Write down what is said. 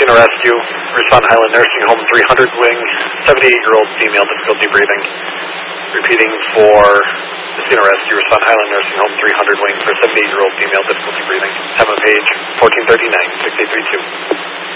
Messina Rescue, Rusan Highland Nursing Home 300 wing, 78-year-old female, difficulty breathing. Repeating for Messina Rescue, Rusan Highland Nursing Home 300 wing for 78-year-old female, difficulty breathing. Have a page 1439, 6832.